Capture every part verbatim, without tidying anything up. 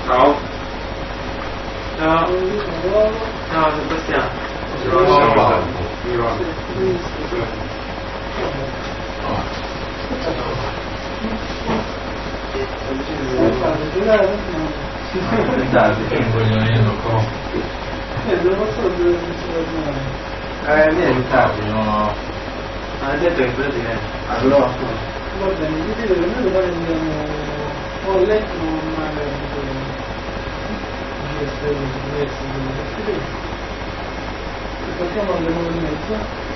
Ciao. Ciao. Ciao Sebastiano. Ciao. Ciao. Eh, niente, no. Ha detto che quello ti viene. Allora, va bene, vi dico che noi domani andiamo, ho letto un male G S diversi dell'università, e partiamo alle nove e mezza,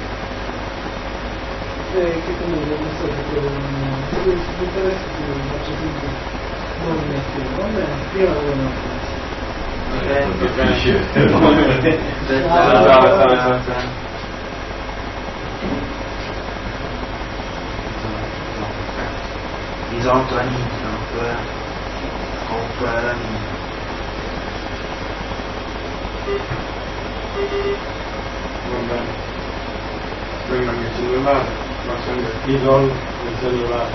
e che comunque non so se se vi interessa ti faccio sempre nove e mezza, va bene, prima delle nove. Ciao, ciao, ciao. diciotto anni, ancora ancora anni. Va bene. Prima il cellulare, facendo il titolo del cellulare.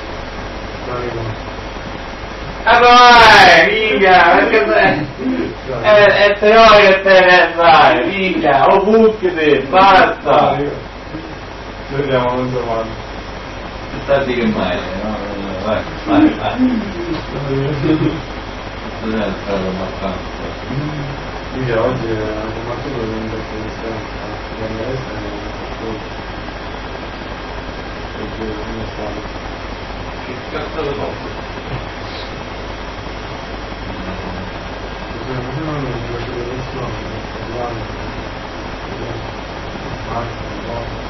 Ah vai, minchia, perché sei? È, è teoria che te ne sai, minchia, o bucchete, basta! Vediamo, non so quando. Tardi che mai, no? Vai, vai, vai. Non è stato abbastanza. Minchia, oggi è una mattina di un bel po' di stanza, quando è stato oggi come è stato? Che cazzo lo so? Non non mi piace nessuno, parlando. Basta, no.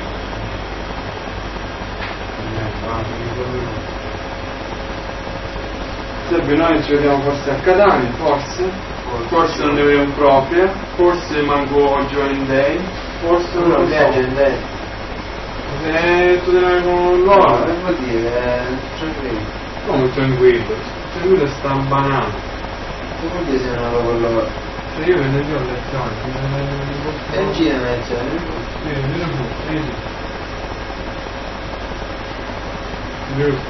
Serve, noi ci vediamo forse a Catania, forse, forse non ne vediamo proprio, forse manco Join Day, forse non lo so. Se tu te ne vai con loro, Che vuol dire? Tranquillo. come tranquillo? Tranquillo sta banana. Che vuol dire se non lo con loro? Se io venerdì ho letto anche, E in Cina c'è? sì, vieni un po', vieni. Giusto.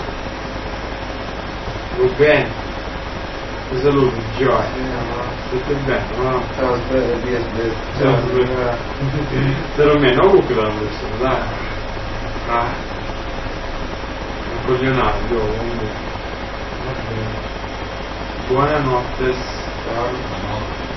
Va bene. Ti saluto, Joy. Tutto bene, no? Ciao, aspetta, via, aspetta. Ciao, aspetta. Se lo meno, comunque l'hanno messo, dai. Ah. Un coglionato, io comunque. Va bene. Buonanotte. Ciao.